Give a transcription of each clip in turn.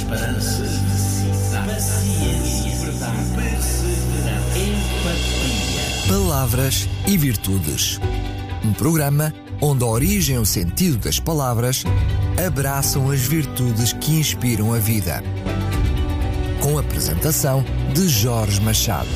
paciência, perseverança, empatia. Palavras e Virtudes. Um programa onde a origem e o sentido das palavras abraçam as virtudes que inspiram a vida. Com a apresentação de Jorge Machado.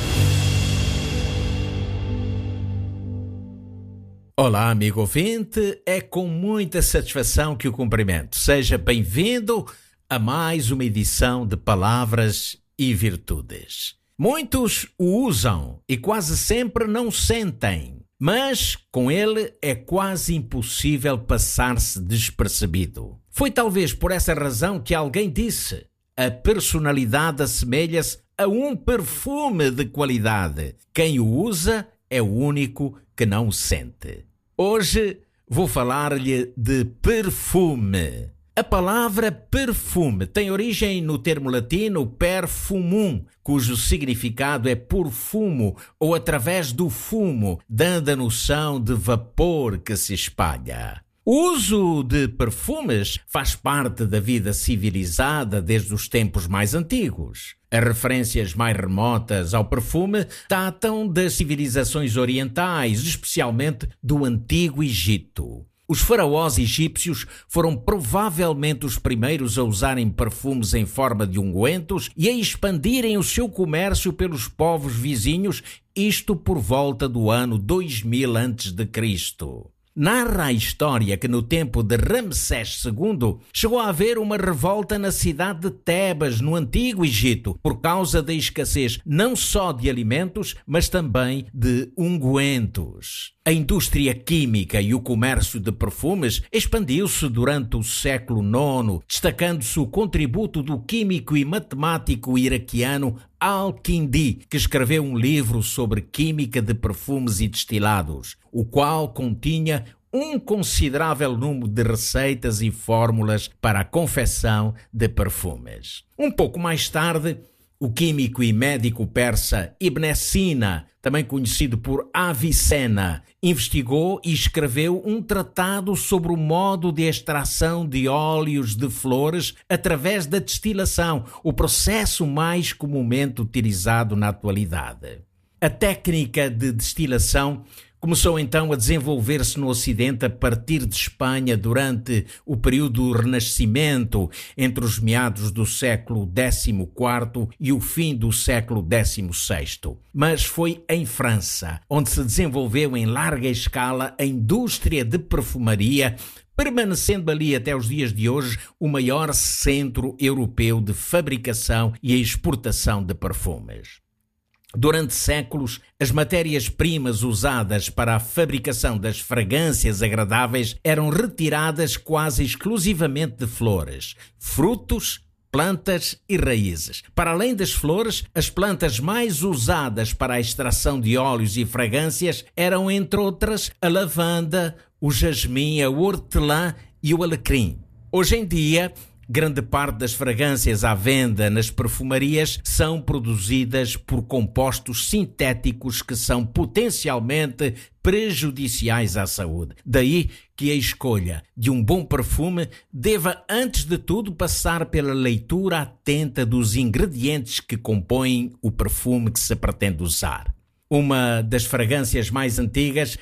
Olá, amigo ouvinte, é com muita satisfação que o cumprimento. Seja bem-vindo a mais uma edição de Palavras e Virtudes. Muitos o usam e quase sempre não sentem, mas com ele é quase impossível passar-se despercebido. Foi talvez por essa razão que alguém disse: a personalidade assemelha-se a um perfume de qualidade. Quem o usa é o único que não o sente. Hoje vou falar-lhe de perfume. A palavra perfume tem origem no termo latino perfumum, cujo significado é por fumo ou através do fumo, dando a noção de vapor que se espalha. O uso de perfumes faz parte da vida civilizada desde os tempos mais antigos. As referências mais remotas ao perfume datam das civilizações orientais, especialmente do Antigo Egito. Os faraós egípcios foram provavelmente os primeiros a usarem perfumes em forma de ungüentos e a expandirem o seu comércio pelos povos vizinhos, isto por volta do ano 2000 a.C. Narra a história que no tempo de Ramsés II chegou a haver uma revolta na cidade de Tebas, no Antigo Egito, por causa da escassez não só de alimentos, mas também de ungüentos. A indústria química e o comércio de perfumes expandiu-se durante o século IX, destacando-se o contributo do químico e matemático iraquiano Al-Kindi, que escreveu um livro sobre química de perfumes e destilados, o qual continha um considerável número de receitas e fórmulas para a confecção de perfumes. Um pouco mais tarde, o químico e médico persa Ibn Sina, também conhecido por Avicena, investigou e escreveu um tratado sobre o modo de extração de óleos de flores através da destilação, o processo mais comumente utilizado na atualidade. A técnica de destilação começou então a desenvolver-se no Ocidente a partir de Espanha durante o período do Renascimento, entre os meados do século XIV e o fim do século XVI. Mas foi em França, onde se desenvolveu em larga escala a indústria de perfumaria, permanecendo ali até os dias de hoje o maior centro europeu de fabricação e exportação de perfumes. Durante séculos, as matérias-primas usadas para a fabricação das fragrâncias agradáveis eram retiradas quase exclusivamente de flores, frutos, plantas e raízes. Para além das flores, as plantas mais usadas para a extração de óleos e fragrâncias eram, entre outras, a lavanda, o jasmim, a hortelã e o alecrim. Hoje em dia, grande parte das fragrâncias à venda nas perfumarias são produzidas por compostos sintéticos que são potencialmente prejudiciais à saúde. Daí que a escolha de um bom perfume deva, antes de tudo, passar pela leitura atenta dos ingredientes que compõem o perfume que se pretende usar. Uma das fragrâncias mais antigas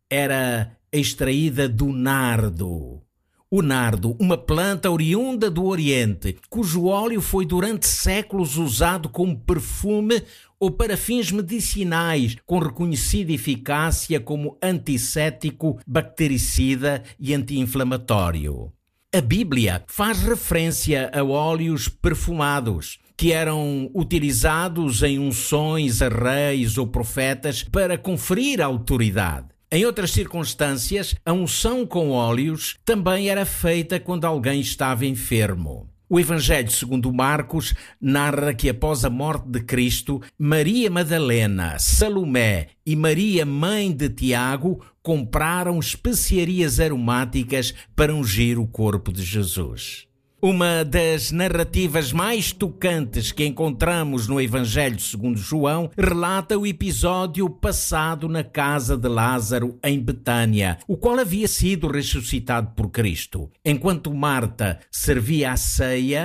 era extraída do nardo. O nardo, uma planta oriunda do Oriente, cujo óleo foi durante séculos usado como perfume ou para fins medicinais, com reconhecida eficácia como antisséptico, bactericida e anti-inflamatório. A Bíblia faz referência a óleos perfumados, que eram utilizados em unções a reis ou profetas para conferir autoridade. Em outras circunstâncias, a unção com óleos também era feita quando alguém estava enfermo. O Evangelho segundo Marcos narra que após a morte de Cristo, Maria Madalena, Salomé e Maria, mãe de Tiago, compraram especiarias aromáticas para ungir o corpo de Jesus. Uma das narrativas mais tocantes que encontramos no Evangelho segundo João relata o episódio passado na casa de Lázaro em Betânia, o qual havia sido ressuscitado por Cristo. Enquanto Marta servia a ceia,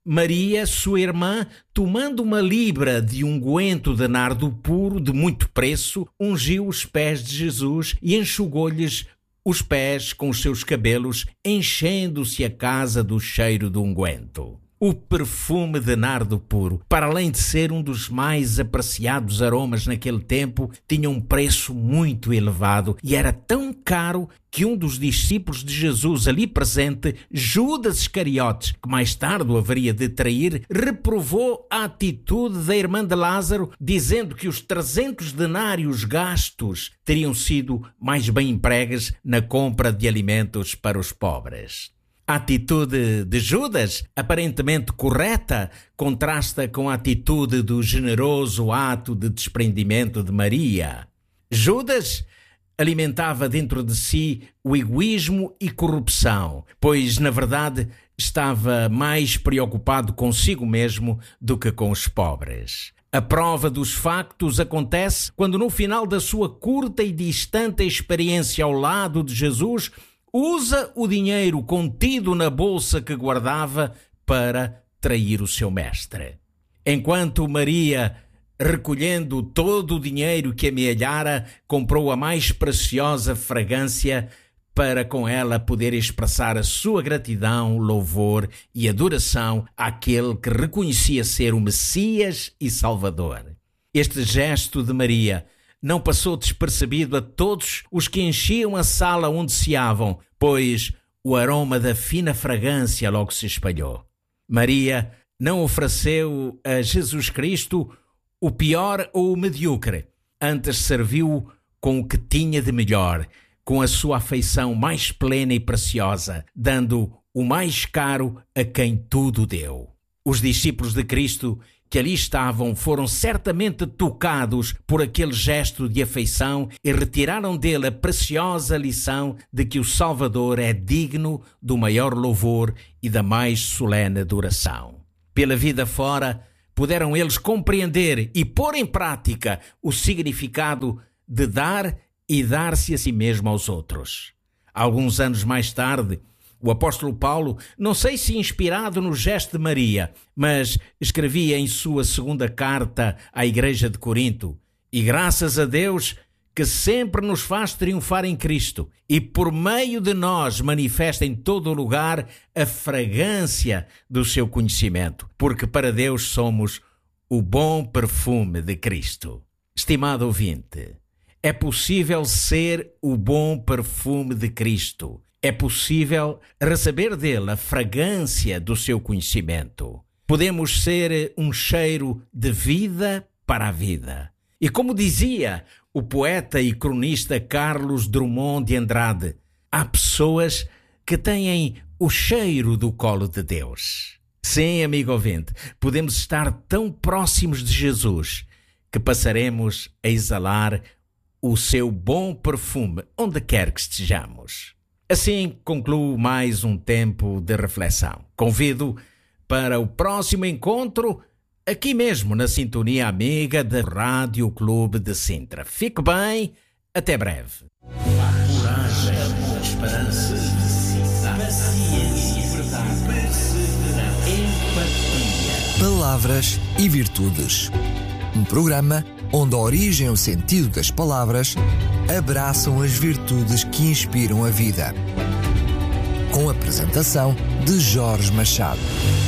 Maria, sua irmã, tomando uma libra de unguento de nardo puro de muito preço, ungiu os pés de Jesus e enxugou-lhes os pés com os seus cabelos, enchendo-se a casa do cheiro do unguento. O perfume de nardo puro, para além de ser um dos mais apreciados aromas naquele tempo, tinha um preço muito elevado e era tão caro que um dos discípulos de Jesus ali presente, Judas Iscariotes, que mais tarde o haveria de trair, reprovou a atitude da irmã de Lázaro, dizendo que os 300 denários gastos teriam sido mais bem empregues na compra de alimentos para os pobres. A atitude de Judas, aparentemente correta, contrasta com a atitude do generoso ato de desprendimento de Maria. Judas alimentava dentro de si o egoísmo e corrupção, pois, na verdade, estava mais preocupado consigo mesmo do que com os pobres. A prova dos factos acontece quando, no final da sua curta e distante experiência ao lado de Jesus, usa o dinheiro contido na bolsa que guardava para trair o seu mestre. Enquanto Maria, recolhendo todo o dinheiro que amealhara, comprou a mais preciosa fragrância para com ela poder expressar a sua gratidão, louvor e adoração àquele que reconhecia ser o Messias e Salvador. Este gesto de Maria não passou despercebido a todos os que enchiam a sala onde ceavam, pois o aroma da fina fragrância logo se espalhou. Maria não ofereceu a Jesus Cristo o pior ou o medíocre, antes serviu com o que tinha de melhor, com a sua afeição mais plena e preciosa, dando o mais caro a quem tudo deu. Os discípulos de Cristo que ali estavam foram certamente tocados por aquele gesto de afeição e retiraram dele a preciosa lição de que o Salvador é digno do maior louvor e da mais solene adoração. Pela vida fora, puderam eles compreender e pôr em prática o significado de dar e dar-se a si mesmo aos outros. Alguns anos mais tarde, o apóstolo Paulo, não sei se inspirado no gesto de Maria, mas escrevia em sua segunda carta à igreja de Corinto: "E graças a Deus que sempre nos faz triunfar em Cristo e por meio de nós manifesta em todo o lugar a fragrância do seu conhecimento, porque para Deus somos o bom perfume de Cristo." Estimado ouvinte, é possível ser o bom perfume de Cristo. É possível receber dele a fragrância do seu conhecimento. Podemos ser um cheiro de vida para a vida. E como dizia o poeta e cronista Carlos Drummond de Andrade, há pessoas que têm o cheiro do colo de Deus. Sim, amigo ouvinte, podemos estar tão próximos de Jesus que passaremos a exalar o seu bom perfume onde quer que estejamos. Assim concluo mais um tempo de reflexão. Convido para o próximo encontro aqui mesmo na sintonia amiga da Rádio Clube de Sintra. Fique bem, até breve. Coragem, esperança, paciência, verdade, perseverança, empatia. Palavras e Virtudes. Um programa onde a origem e o sentido das palavras abraçam as virtudes que inspiram a vida. Com a apresentação de Jorge Machado.